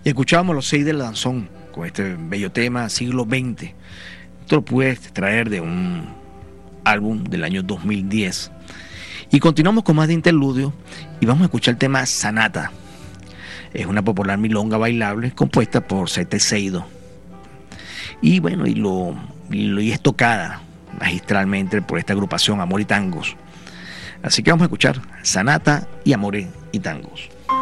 Y escuchábamos Los Seis del Danzón con este bello tema, siglo XX. Esto lo pude extraer de un álbum del año 2010. Y continuamos con más de interludio y vamos a escuchar el tema Sanata. Es una popular milonga bailable compuesta por Sete Seido. Y bueno, y es tocada magistralmente por esta agrupación Amor y Tangos. Así que vamos a escuchar Sanata y Amor y Tangos.